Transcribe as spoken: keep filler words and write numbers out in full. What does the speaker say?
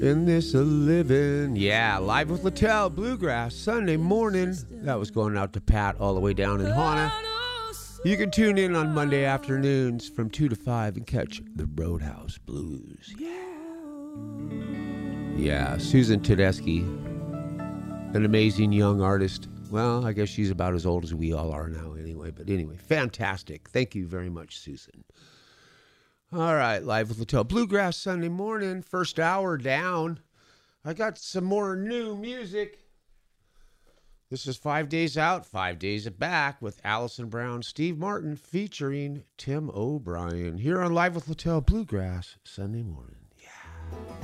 In this a living. Yeah, live with Littell, Bluegrass, Sunday morning. That was going out to Pat all the way down in Hana. You can tune in on Monday afternoons from two to five and catch the Roadhouse Blues. Yeah. Yeah, Susan Tedeschi, an amazing young artist. Well, I guess she's about as old as we all are now anyway. But anyway, fantastic. Thank you very much, Susan. All right, live with Littell, Bluegrass Sunday morning, first hour down. I got some more new music. This is Five Days Out, Five Days Back with Alison Brown, Steve Martin featuring Tim O'Brien here on Live with Littell, Bluegrass Sunday morning. Yeah.